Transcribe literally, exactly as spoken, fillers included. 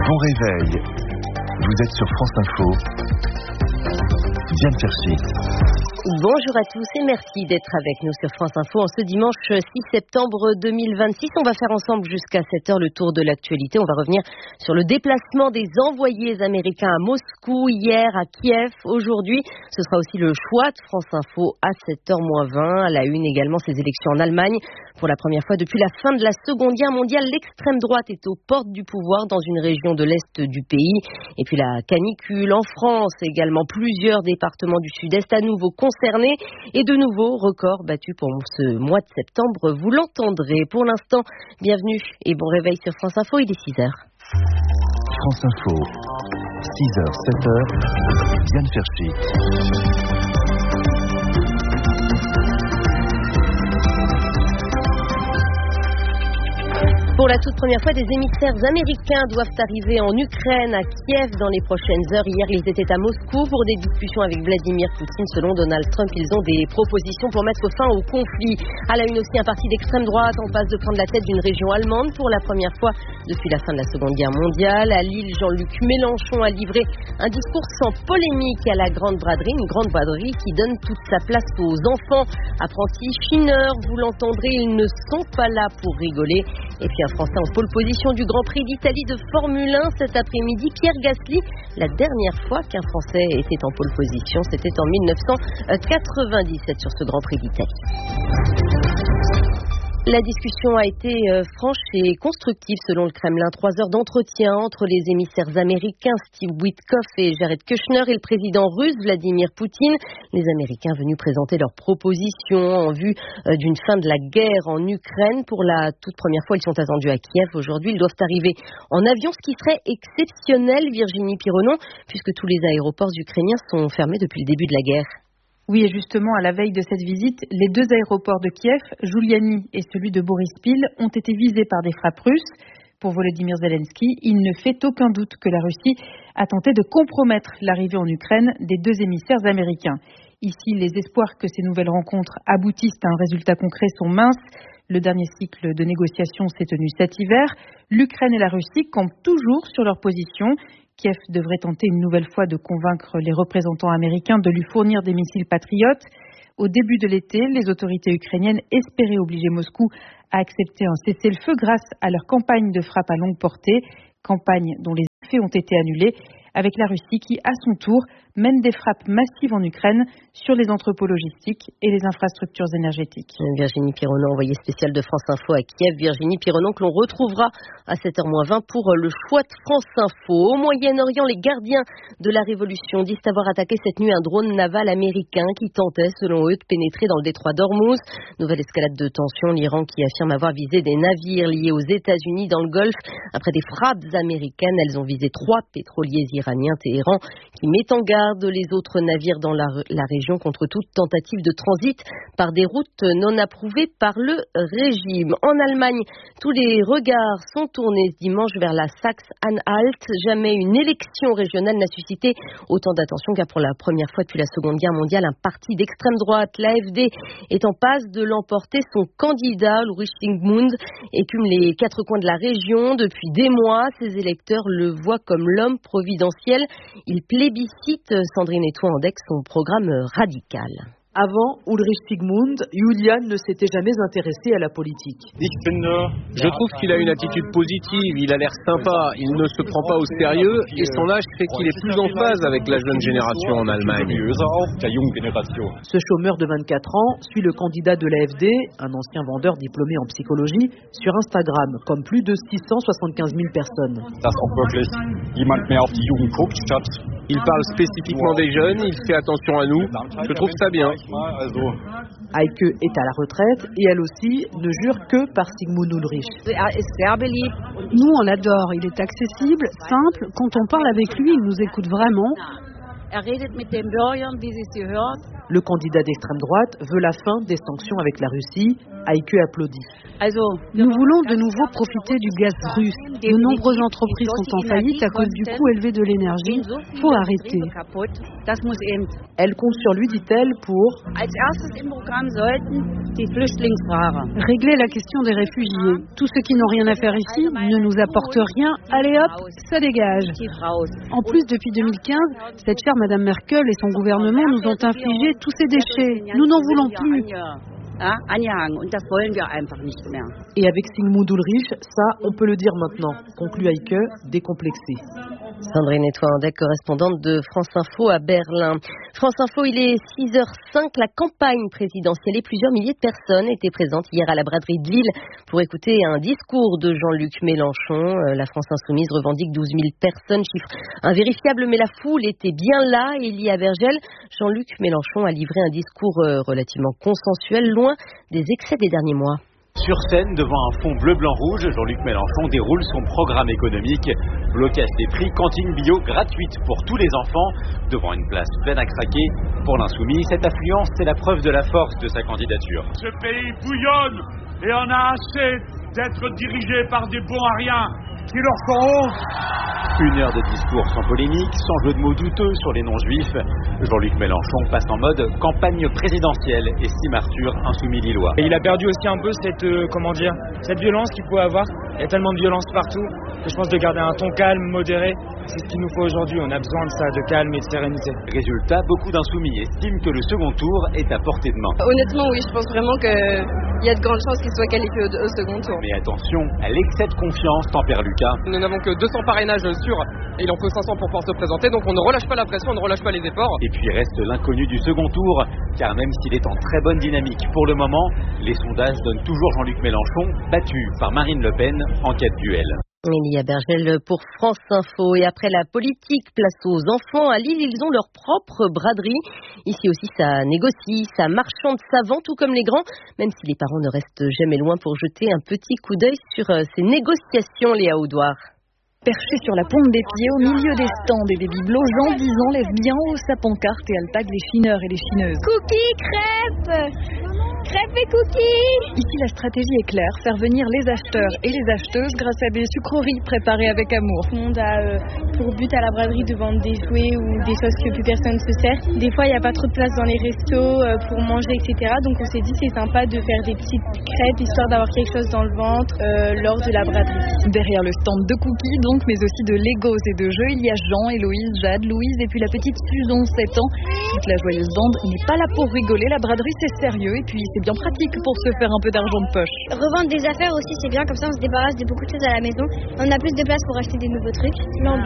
Bon réveil. Vous êtes sur France Info. Diane Ferchy. Bonjour à tous et merci d'être avec nous sur France Info en ce dimanche six septembre deux mille vingt-six. On va faire ensemble jusqu'à sept heures le tour de l'actualité. On va revenir sur le déplacement des envoyés américains à Moscou hier, à Kiev aujourd'hui. Ce sera aussi le choix de France Info à sept heures moins vingt. À la une également, ces élections en Allemagne. Pour la première fois depuis la fin de la Seconde Guerre mondiale, l'extrême droite est aux portes du pouvoir dans une région de l'Est du pays. Et puis la canicule en France également. Plusieurs départements du Sud-Est à nouveau concernés. Et de nouveau, record battu pour ce mois de septembre. Vous l'entendrez. Pour l'instant, bienvenue et bon réveil sur France Info. Il est six heures. France Info, six heures, sept heures, Diane Ferchy. Pour la toute première fois, des émissaires américains doivent arriver en Ukraine, à Kiev, dans les prochaines heures. Hier, ils étaient à Moscou pour des discussions avec Vladimir Poutine. Selon Donald Trump, ils ont des propositions pour mettre fin au conflit. À la une aussi, un parti d'extrême droite en passe de prendre la tête d'une région allemande pour la première fois depuis la fin de la Seconde Guerre mondiale. À Lille, Jean-Luc Mélenchon a livré un discours sans polémique à la Grande Braderie, une grande braderie qui donne toute sa place aux enfants. Apprentis chineurs, vous l'entendrez, ils ne sont pas là pour rigoler. Et puis un Français en pole position du Grand Prix d'Italie de Formule un cet après-midi, Pierre Gasly. La dernière fois qu'un Français était en pole position, c'était en dix-neuf cent quatre-vingt-dix-sept sur ce Grand Prix d'Italie. La discussion a été franche et constructive selon le Kremlin. Trois heures d'entretien entre les émissaires américains Steve Witkoff et Jared Kushner et le président russe Vladimir Poutine. Les Américains venus présenter leurs propositions en vue d'une fin de la guerre en Ukraine. Pour la toute première fois, ils sont attendus à Kiev. Aujourd'hui, ils doivent arriver en avion, ce qui serait exceptionnel, Virginie Pironon, puisque tous les aéroports ukrainiens sont fermés depuis le début de la guerre. Oui, et justement, à la veille de cette visite, les deux aéroports de Kiev, Juliani et celui de Boryspil, ont été visés par des frappes russes. Pour Volodymyr Zelensky, il ne fait aucun doute que la Russie a tenté de compromettre l'arrivée en Ukraine des deux émissaires américains. Ici, les espoirs que ces nouvelles rencontres aboutissent à un résultat concret sont minces. Le dernier cycle de négociations s'est tenu cet hiver. L'Ukraine et la Russie campent toujours sur leur position. Kiev devrait tenter une nouvelle fois de convaincre les représentants américains de lui fournir des missiles patriotes. Au début de l'été, les autorités ukrainiennes espéraient obliger Moscou à accepter un cessez-le-feu grâce à leur campagne de frappe à longue portée, campagne dont les effets ont été annulés, avec la Russie qui, à son tour, mène des frappes massives en Ukraine sur les entrepôts logistiques et les infrastructures énergétiques. Virginie Pironon, envoyée spéciale de France Info à Kiev. Virginie Pironon que l'on retrouvera à sept heures moins vingt pour le choix de France Info. Au Moyen-Orient, les gardiens de la Révolution disent avoir attaqué cette nuit un drone naval américain qui tentait, selon eux, de pénétrer dans le détroit d'Ormuz. Nouvelle escalade de tension, l'Iran qui affirme avoir visé des navires liés aux États-Unis dans le Golfe. Après des frappes américaines, elles ont visé trois pétroliers iraniens. Téhéran qui met en garde les autres navires dans la, la région contre toute tentative de transit par des routes non approuvées par le régime. En Allemagne, tous les regards sont tournés ce dimanche vers la Saxe-Anhalt. Jamais une élection régionale n'a suscité autant d'attention car pour la première fois depuis la Seconde Guerre mondiale, un parti d'extrême droite, l'A F D, est en passe de l'emporter. Son candidat, Ulrich Zsigmund, écume les quatre coins de la région. Depuis des mois, ses électeurs le voient comme l'homme providentiel. Il plébiscite, Sandrine Etouan-Andec, son programme radical. Avant Ulrich Zsigmund, Julian ne s'était jamais intéressé à la politique. Je trouve qu'il a une attitude positive, il a l'air sympa, il ne se prend pas au sérieux et son âge fait qu'il est plus en phase avec la jeune génération en Allemagne. Ce chômeur de vingt-quatre ans suit le candidat de l'A F D, un ancien vendeur diplômé en psychologie, sur Instagram, comme plus de six cent soixante-quinze mille personnes. Il parle spécifiquement des jeunes, il fait attention à nous, je trouve ça bien. Heike est à la retraite et elle aussi ne jure que par Zsigmund Ulrich. Nous on l'adore, il est accessible, simple, quand on parle avec lui il nous écoute vraiment. Le candidat d'extrême droite veut la fin des sanctions avec la Russie. Heike applaudit. Nous voulons de nouveau profiter du gaz russe. De nombreuses entreprises sont en faillite à cause du coût élevé de l'énergie. Faut arrêter. Elle compte sur lui, dit-elle, pour régler la question des réfugiés. Tous ceux qui n'ont rien à faire ici ne nous apportent rien. Allez hop, ça dégage. En plus, depuis deux mille quinze, cette chère Madame Merkel et son gouvernement nous ont infligé tous ces déchets. Nous n'en voulons plus. Et avec Sigmund Ulrich, ça, on peut le dire maintenant, conclut Heike, décomplexée. Sandrine Etouandec, correspondante de France Info à Berlin. France Info, il est six heures cinq, la campagne présidentielle et plusieurs milliers de personnes étaient présentes hier à la braderie de Lille pour écouter un discours de Jean-Luc Mélenchon. La France Insoumise revendique douze mille personnes, chiffre invérifiable, mais la foule était bien là. Élie Abergel, Jean-Luc Mélenchon a livré un discours relativement consensuel, loin des excès des derniers mois. Sur scène, devant un fond bleu-blanc-rouge, Jean-Luc Mélenchon déroule son programme économique. Blocage des prix, cantine bio gratuite pour tous les enfants. Devant une place pleine à craquer. Pour l'insoumis, cette affluence, c'est la preuve de la force de sa candidature. Ce pays bouillonne et on a assez d'être dirigé par des bons à rien qui leur font honte. Une heure de discours sans polémique, sans jeu de mots douteux sur les non-juifs. Jean-Luc Mélenchon passe en mode campagne présidentielle et Sim Arthur, insoumis lillois. Et il a perdu aussi un peu cette, euh, comment dire, cette violence qu'il pouvait avoir. Il y a tellement de violence partout que je pense de garder un ton calme, modéré. C'est ce qu'il nous faut aujourd'hui. On a besoin de ça, de calme et de sérénité. Résultat, beaucoup d'insoumis estiment que le second tour est à portée de main. Honnêtement, oui, je pense vraiment qu'il y a de grandes chances qu'il soit qualifié au, au second tour. Mais attention, à l'excès de confiance, tempère Lucas. Nous n'avons que deux cents parrainages sûrs et il en faut cinq cents pour pouvoir se présenter. Donc on ne relâche pas la pression, on ne relâche pas les efforts. Et puis reste l'inconnu du second tour, car même s'il est en très bonne dynamique pour le moment, les sondages donnent toujours Jean-Luc Mélenchon battu par Marine Le Pen en cas de duel. Élie Abergel pour France Info. Et après la politique, place aux enfants. À Lille, ils ont leur propre braderie. Ici aussi, ça négocie, ça marchande, ça vend, tout comme les grands, même si les parents ne restent jamais loin pour jeter un petit coup d'œil sur ces négociations, Léa Audouard. Perché sur la pointe des pieds, au milieu des stands et des bibelots, Jean Dizan lève bien haut sa pancarte et alpague les chineurs et les chineuses. Cookies, crêpes, crêpes et cookies. Ici, la stratégie est claire, faire venir les acheteurs et les acheteuses grâce à des sucreries préparées avec amour. Tout le monde a euh, pour but à la braderie de vendre des jouets ou des choses que plus personne se sert. Des fois, il n'y a pas trop de place dans les restos euh, pour manger, et cetera. Donc on s'est dit c'est sympa de faire des petites crêpes histoire d'avoir quelque chose dans le ventre euh, lors de la braderie. Derrière le stand de cookies, donc, mais aussi de Legos et de jeux, il y a Jean, Héloïse, Jade, Louise et puis la petite Susan, sept ans. Toute la joyeuse bande n'est pas là pour rigoler, la braderie c'est sérieux et puis c'est bien pratique pour se faire un peu d'argent de poche. Revendre des affaires aussi c'est bien, comme ça on se débarrasse de beaucoup de choses à la maison. On a plus de place pour acheter des nouveaux trucs.